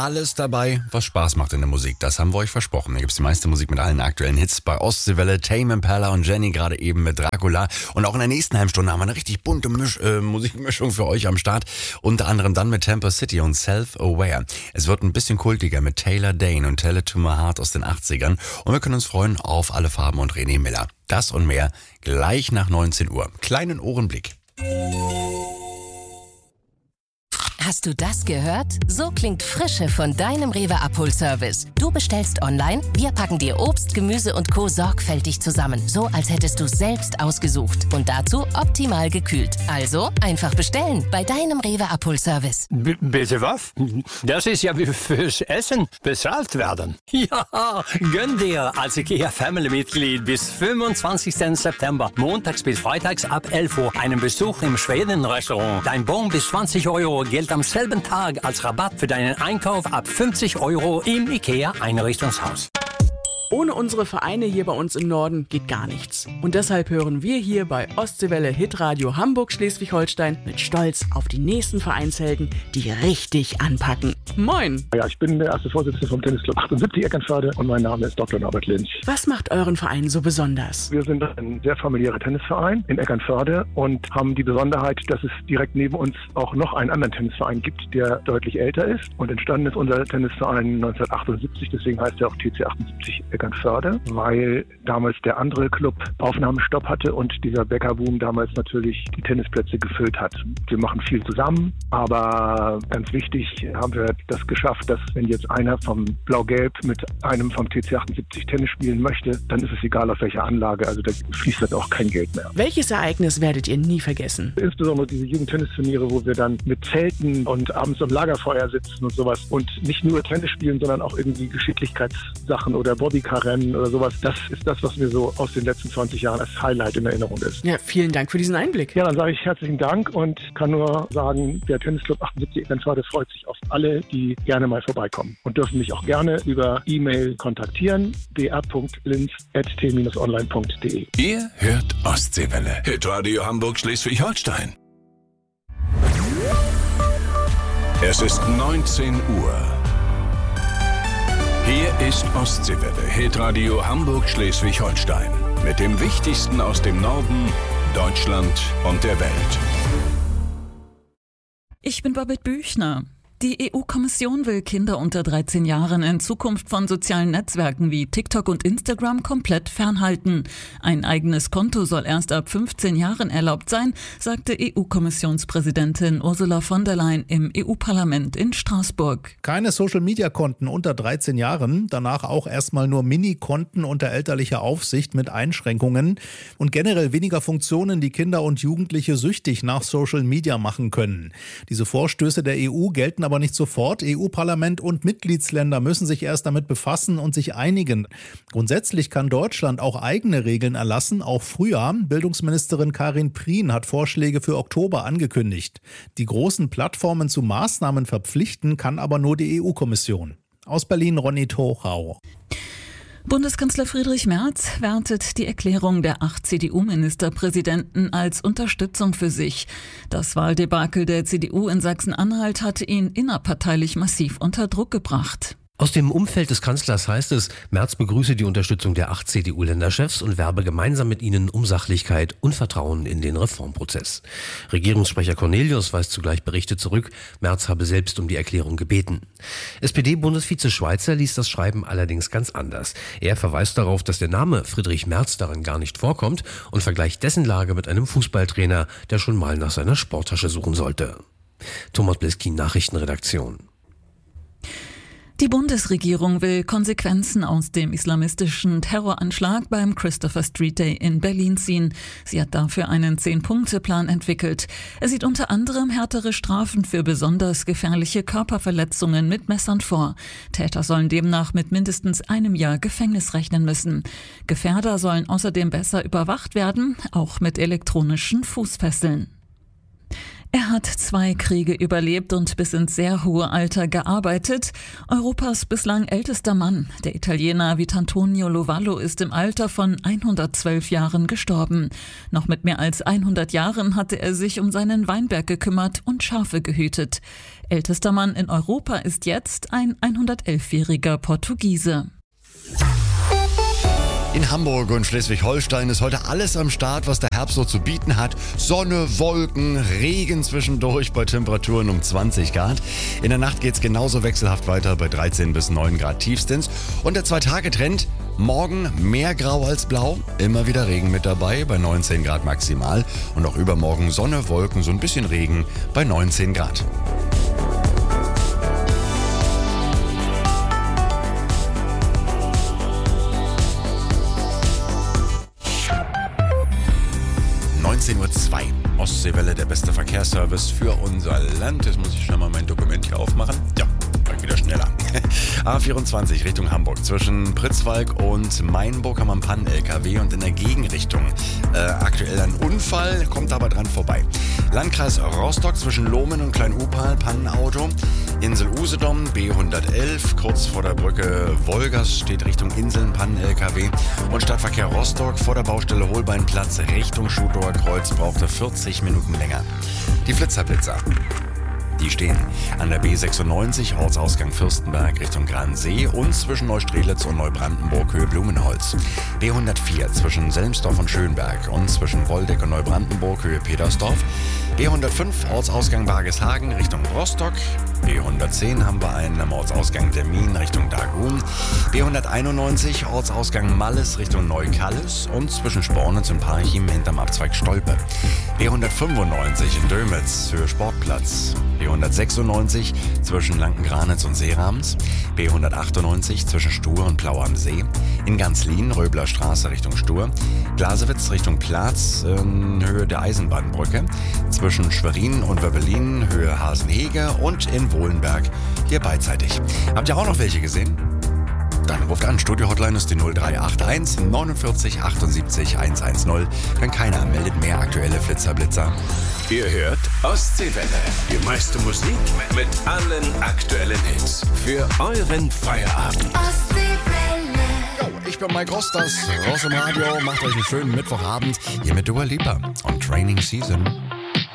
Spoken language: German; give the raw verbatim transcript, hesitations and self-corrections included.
Alles dabei, was Spaß macht in der Musik. Das haben wir euch versprochen. Hier gibt es die meiste Musik mit allen aktuellen Hits bei Ostseewelle, Tame Impala und Jenny, gerade eben mit Dracula. Und auch in der nächsten halben Stunde haben wir eine richtig bunte Misch, äh, Musikmischung für euch am Start. Unter anderem dann mit Temper City und Self-Aware. Es wird ein bisschen kultiger mit Taylor Dane und Tell It To My Heart aus den achtzigern. Und wir können uns freuen auf Alle Farben und René Miller. Das und mehr gleich nach neunzehn Uhr. Kleinen Ohrenblick. Hast du das gehört? So klingt Frische von deinem Rewe Abholservice. Du bestellst online, wir packen dir Obst, Gemüse und Co. sorgfältig zusammen. So, als hättest du selbst ausgesucht. Und dazu optimal gekühlt. Also einfach bestellen bei deinem Rewe Abholservice. B- bitte was? Das ist ja wie fürs Essen bezahlt werden. Ja, gönn dir als IKEA-Family-Mitglied bis fünfundzwanzigsten September, montags bis freitags ab elf Uhr, einen Besuch im Schweden-Restaurant. Dein Bon bis zwanzig Euro gilt am selben Tag als Rabatt für deinen Einkauf ab fünfzig Euro im IKEA-Einrichtungshaus. Ohne unsere Vereine hier bei uns im Norden geht gar nichts. Und deshalb hören wir hier bei Ostseewelle Hitradio Hamburg-Schleswig-Holstein mit Stolz auf die nächsten Vereinshelden, die richtig anpacken. Moin! Ja, ich bin der erste Vorsitzende vom Tennisclub achtundsiebzig Eckernförde und mein Name ist Doktor Norbert Lynch. Was macht euren Verein so besonders? Wir sind ein sehr familiärer Tennisverein in Eckernförde und haben die Besonderheit, dass es direkt neben uns auch noch einen anderen Tennisverein gibt, der deutlich älter ist. Und entstanden ist unser Tennisverein neunzehnhundertachtundsiebzig, deswegen heißt er auch T C achtundsiebzig Eckernförde, weil damals der andere Club Aufnahmestopp hatte und dieser Bäckerboom damals natürlich die Tennisplätze gefüllt hat. Wir machen viel zusammen, aber ganz wichtig haben wir das geschafft, dass wenn jetzt einer vom Blau-Gelb mit einem vom T C achtundsiebzig Tennis spielen möchte, dann ist es egal auf welcher Anlage, also da fließt dann auch kein Geld mehr. Welches Ereignis werdet ihr nie vergessen? Insbesondere diese Jugendtennisturniere, wo wir dann mit Zelten und abends am Lagerfeuer sitzen und sowas und nicht nur Tennis spielen, sondern auch irgendwie Geschicklichkeitssachen oder Bodycar Rennen oder sowas. Das ist das, was mir so aus den letzten zwanzig Jahren als Highlight in Erinnerung ist. Ja, vielen Dank für diesen Einblick. Ja, dann sage ich herzlichen Dank und kann nur sagen, der Tennisclub achtundsiebzig Eckernförde freut sich auf alle, die gerne mal vorbeikommen und dürfen mich auch gerne über E-Mail kontaktieren, b r punkt linz at t dash online punkt d e. Ihr hört Ostseewelle, Hitradio Hamburg-Schleswig-Holstein. Es ist neunzehn Uhr. Hier ist Ostseewelle, Hitradio Hamburg-Schleswig-Holstein. Mit dem Wichtigsten aus dem Norden, Deutschland und der Welt. Ich bin Babette Büchner. Die E U-Kommission will Kinder unter dreizehn Jahren in Zukunft von sozialen Netzwerken wie TikTok und Instagram komplett fernhalten. Ein eigenes Konto soll erst ab fünfzehn Jahren erlaubt sein, sagte E U-Kommissionspräsidentin Ursula von der Leyen im E U-Parlament in Straßburg. Keine Social-Media-Konten unter dreizehn Jahren, danach auch erstmal nur Mini-Konten unter elterlicher Aufsicht mit Einschränkungen und generell weniger Funktionen, die Kinder und Jugendliche süchtig nach Social-Media machen können. Diese Vorstöße der E U gelten aber aber nicht sofort. E U-Parlament und Mitgliedsländer müssen sich erst damit befassen und sich einigen. Grundsätzlich kann Deutschland auch eigene Regeln erlassen, auch früher. Bildungsministerin Karin Prien hat Vorschläge für Oktober angekündigt. Die großen Plattformen zu Maßnahmen verpflichten kann aber nur die E U-Kommission. Aus Berlin Ronny Tochau. Bundeskanzler Friedrich Merz wertet die Erklärung der acht C D U-Ministerpräsidenten als Unterstützung für sich. Das Wahldebakel der C D U in Sachsen-Anhalt hatte ihn innerparteilich massiv unter Druck gebracht. Aus dem Umfeld des Kanzlers heißt es, Merz begrüße die Unterstützung der acht C D U-Länderchefs und werbe gemeinsam mit ihnen um Sachlichkeit und Vertrauen in den Reformprozess. Regierungssprecher Cornelius weist zugleich Berichte zurück, Merz habe selbst um die Erklärung gebeten. S P D-Bundesvize Schweizer liest das Schreiben allerdings ganz anders. Er verweist darauf, dass der Name Friedrich Merz darin gar nicht vorkommt und vergleicht dessen Lage mit einem Fußballtrainer, der schon mal nach seiner Sporttasche suchen sollte. Thomas Bliskin, Nachrichtenredaktion. Die Bundesregierung will Konsequenzen aus dem islamistischen Terroranschlag beim Christopher Street Day in Berlin ziehen. Sie hat dafür einen Zehn-Punkte-Plan entwickelt. Er sieht unter anderem härtere Strafen für besonders gefährliche Körperverletzungen mit Messern vor. Täter sollen demnach mit mindestens einem Jahr Gefängnis rechnen müssen. Gefährder sollen außerdem besser überwacht werden, auch mit elektronischen Fußfesseln. Er hat zwei Kriege überlebt und bis ins sehr hohe Alter gearbeitet. Europas bislang ältester Mann, der Italiener Vitantonio Lovallo, ist im Alter von hundertzwölf Jahren gestorben. Noch mit mehr als hundert Jahren hatte er sich um seinen Weinberg gekümmert und Schafe gehütet. Ältester Mann in Europa ist jetzt ein hundertelfjähriger Portugiese. In Hamburg und Schleswig-Holstein ist heute alles am Start, was der Herbst so zu bieten hat. Sonne, Wolken, Regen zwischendurch bei Temperaturen um zwanzig Grad. In der Nacht geht's genauso wechselhaft weiter bei dreizehn bis neun Grad tiefstens. Und der Zwei-Tage-Trend: morgen mehr Grau als Blau, immer wieder Regen mit dabei bei neunzehn Grad maximal. Und auch übermorgen Sonne, Wolken, so ein bisschen Regen bei neunzehn Grad. neunzehn Uhr zwei. Ostseewelle, der beste Verkehrsservice für unser Land. Jetzt muss ich schnell mal mein Dokument hier aufmachen. Ja, geht wieder schneller. A vierundzwanzig Richtung Hamburg. Zwischen Pritzwalk und Mainburg haben wir einen Pannen-L K W und in der Gegenrichtung äh, aktuell ein Unfall, kommt aber dran vorbei. Landkreis Rostock zwischen Lohmen und Klein-Upal, Pannenauto. Insel Usedom, B hundertelf, kurz vor der Brücke Wolgast steht Richtung Inseln, Pannen-L K W. Und Stadtverkehr Rostock vor der Baustelle Holbeinplatz Richtung Schutower Kreuz brauchte vierzig Minuten länger. Die Flitzerblitzer. Die stehen an der B sechsundneunzig, Ortsausgang Fürstenberg Richtung Gransee und zwischen Neustrelitz und Neubrandenburg Höhe Blumenholz. B hundertvier zwischen Selmsdorf und Schönberg und zwischen Woldeck und Neubrandenburg Höhe Petersdorf. B hundertfünf, Ortsausgang Bargeshagen Richtung Rostock. B hundertzehn haben wir einen am Ortsausgang Termin Richtung Dagun. B hunderteinundneunzig, Ortsausgang Malles Richtung Neukallis und zwischen Spornitz und Parchim hinterm Abzweig Stolpe. B hundertfünfundneunzig in Dömitz Höhe Sportplatz. B hundertsechsundneunzig zwischen Lankengranitz und Seerams. B hundertachtundneunzig zwischen Stur und Plau am See. In Ganzlin, Röbler Straße Richtung Stur. Glasewitz Richtung Platz in Höhe der Eisenbahnbrücke. Zwischen Schwerin und Wöbbelin Höhe Hasenhege und in Wohlenberg hier beidseitig. Habt ihr auch noch welche gesehen? Dann ruft an. Studio-Hotline ist die null drei acht eins neunundvierzig achtundsiebzig hundertzehn. Wenn keiner meldet, mehr aktuelle Flitzerblitzer. Ihr hört Ostseewelle. Die meiste Musik mit allen aktuellen Hits. Für euren Feierabend. Ostseewelle. Jo, ich bin Mike Rosters. Raus im Radio. Macht euch einen schönen Mittwochabend hier mit Dua Lipa und Training Season.